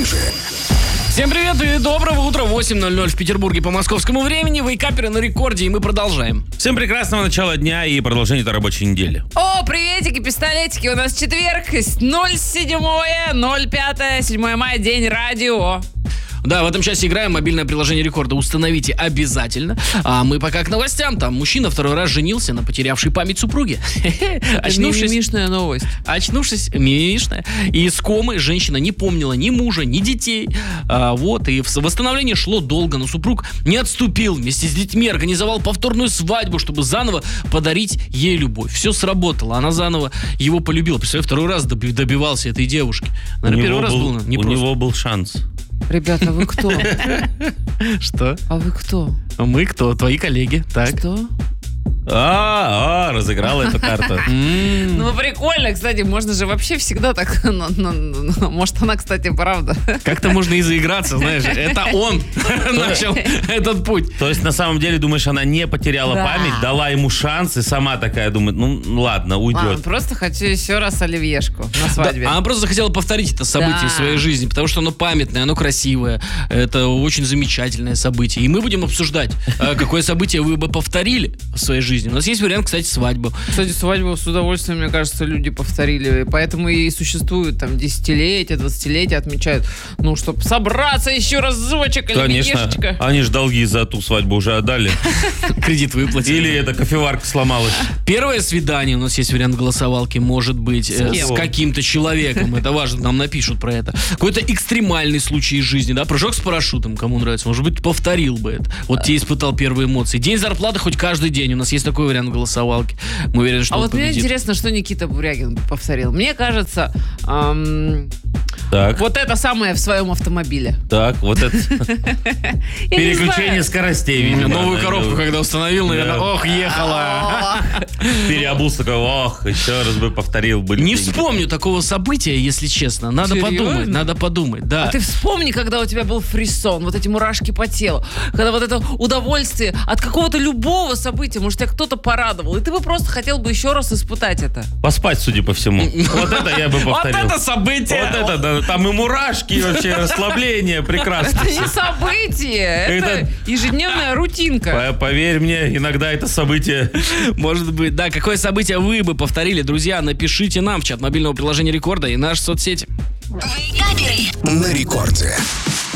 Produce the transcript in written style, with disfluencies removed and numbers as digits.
ближе. Всем привет и доброго утра, 8:00 в Петербурге по московскому времени. Вейкаперы на рекорде, и мы продолжаем. Всем прекрасного начала дня и продолжения этой рабочей недели. О, приветики, пистолетики, у нас четверг, 7 мая, день радио. Да, в этом часе играем мобильное приложение рекорда. Установите обязательно. А мы пока к новостям. Там мужчина второй раз женился на потерявшей память супруге. Мимишная новость. Очнувшись, мимишная, и из комы женщина не помнила ни мужа, ни детей. И восстановление шло долго, но супруг не отступил. Вместе с детьми организовал повторную свадьбу, чтобы заново подарить ей любовь. Все сработало, она заново его полюбила. Представляю, второй раз добивался этой девушки. Наверное, первый раз было непросто. У него был шанс. Ребята, вы кто? Что? А вы кто? Мы кто? Твои коллеги. Так. Что? Разыграла эту карту. Ну, прикольно, кстати, можно же вообще всегда так... Может, она, кстати, правда. Как-то можно и заиграться, знаешь. Это он начал этот путь. То есть, на самом деле, думаешь, она не потеряла память, дала ему шанс, и сама такая думает, ну ладно, уйдет. Просто хочу еще раз оливьешку на свадьбе. Она просто захотела повторить это событие в своей жизни, потому что оно памятное, оно красивое. Это очень замечательное событие. И мы будем обсуждать, какое событие вы бы повторили в своей жизни. У нас есть вариант, кстати, свадьбы. Кстати, свадьбу с удовольствием, мне кажется, люди повторили. Поэтому и существуют там десятилетия, 20-летия отмечают. Ну, чтобы собраться еще разочек, Конечно, они же долги за ту свадьбу уже отдали. Кредит выплатили. Или эта кофеварка сломалась. Первое свидание, у нас есть вариант голосовалки, может быть, с каким-то человеком. Это важно, нам напишут про это. Какой-то экстремальный случай из жизни, да? Прыжок с парашютом, кому нравится. Может быть, повторил бы это. Вот те испытал первые эмоции. День зарплаты хоть каждый день. У нас есть такой вариант голосовалки. Мы уверены, что он победит. Мне интересно, что Никита Бурягин повторил. Мне кажется, так. Вот это самое в своем автомобиле. Так, вот это переключение скоростей, видимо. Новую коробку, когда установил, наверное, ехала. Переобулся, такой, еще раз бы повторил. Не вспомню такого события, если честно. Надо подумать, да. А ты вспомни, когда у тебя был фрисон, вот эти мурашки по телу, когда вот это удовольствие от какого-то любого события, может, тебя кто-то порадовал, и ты бы просто хотел бы еще раз испытать это. Поспать, судя по всему. Вот это я бы повторил. Вот это событие. Вот это, да. Там и мурашки, и вообще расслабление прекрасно. Это не событие, это ежедневная рутинка. Поверь мне, иногда это событие. Может быть, да. Какое событие вы бы повторили, друзья? Напишите нам в чат мобильного приложения Рекорда и наши соцсети. На рекорде.